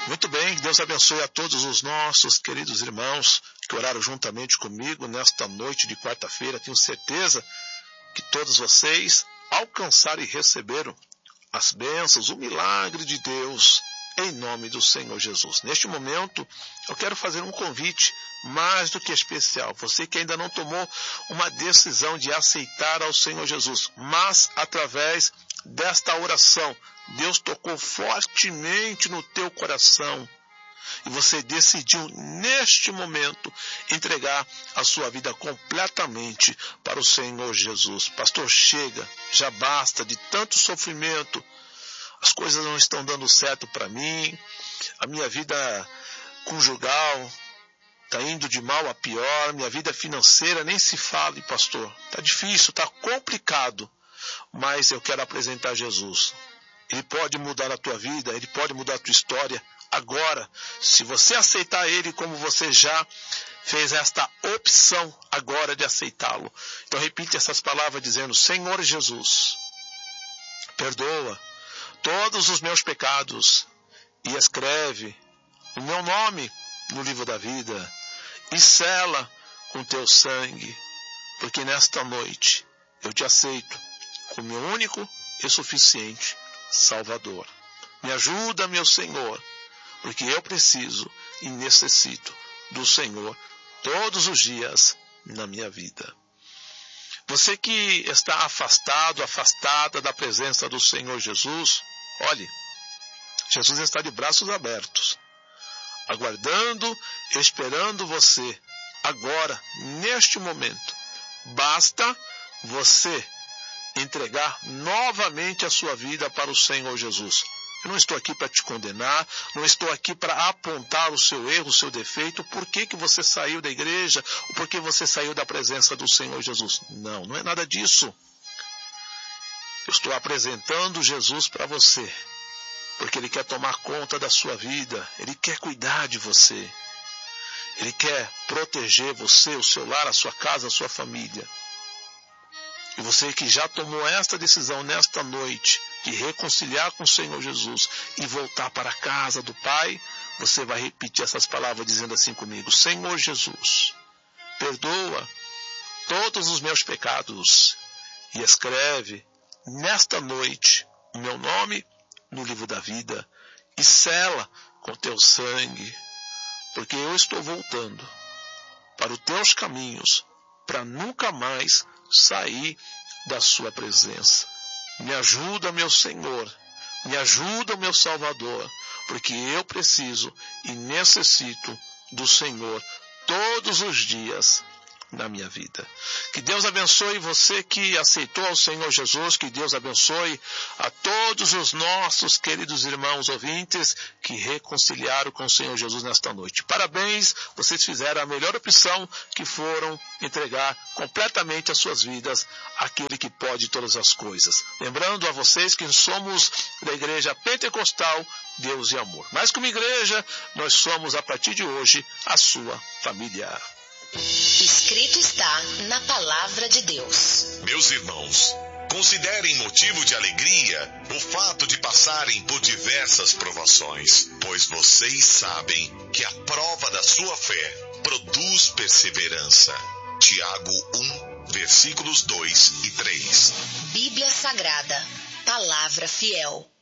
Muito bem, que Deus abençoe a todos os nossos queridos irmãos que oraram juntamente comigo nesta noite de quarta-feira. Tenho certeza que todos vocês alcançaram e receberam as bênçãos, o milagre de Deus, em nome do Senhor Jesus. Neste momento, eu quero fazer um convite mais do que especial. Você que ainda não tomou uma decisão de aceitar ao Senhor Jesus, mas através desta oração, Deus tocou fortemente no teu coração e você decidiu neste momento entregar a sua vida completamente para o Senhor Jesus. Pastor, chega, já basta de tanto sofrimento. As coisas não estão dando certo para mim, a minha vida conjugal está indo de mal a pior, minha vida financeira nem se fale, pastor. Está difícil, está complicado, mas eu quero apresentar Jesus. Ele pode mudar a tua vida, Ele pode mudar a tua história agora. Se você aceitar Ele como você já fez esta opção agora de aceitá-lo. Então repite essas palavras dizendo: Senhor Jesus, perdoa todos os meus pecados e escreve o meu nome no livro da vida e sela com teu sangue, porque nesta noite eu te aceito como meu único e suficiente Salvador. Me ajuda, meu Senhor, porque eu preciso e necessito do Senhor todos os dias na minha vida. Você que está afastado, afastada da presença do Senhor Jesus, olhe, Jesus está de braços abertos, aguardando, esperando você, agora, neste momento. Basta você entregar novamente a sua vida para o Senhor Jesus. Eu não estou aqui para te condenar, não estou aqui para apontar o seu erro, o seu defeito, por que você saiu da igreja, ou por que você saiu da presença do Senhor Jesus. Não, não é nada disso. Eu estou apresentando Jesus para você, porque Ele quer tomar conta da sua vida, Ele quer cuidar de você, Ele quer proteger você, o seu lar, a sua casa, a sua família. E você que já tomou esta decisão nesta noite de reconciliar com o Senhor Jesus e voltar para a casa do Pai, você vai repetir essas palavras dizendo assim comigo: Senhor Jesus, perdoa todos os meus pecados e escreve nesta noite o meu nome no livro da vida e sela com teu sangue, porque eu estou voltando para os teus caminhos para nunca mais sair da sua presença. Me ajuda, meu Senhor, me ajuda, meu Salvador, porque eu preciso e necessito do Senhor todos os dias na minha vida. Que Deus abençoe você que aceitou ao Senhor Jesus, que Deus abençoe a todos os nossos queridos irmãos ouvintes que reconciliaram com o Senhor Jesus nesta noite. Parabéns, vocês fizeram a melhor opção, que foram entregar completamente as suas vidas àquele que pode todas as coisas. Lembrando a vocês que somos da Igreja Pentecostal Deus e Amor. Mais que uma igreja, nós somos a partir de hoje a sua família. Escrito está na Palavra de Deus. Meus irmãos, considerem motivo de alegria o fato de passarem por diversas provações, pois vocês sabem que a prova da sua fé produz perseverança. Tiago 1, versículos 2 e 3. Bíblia Sagrada, Palavra Fiel.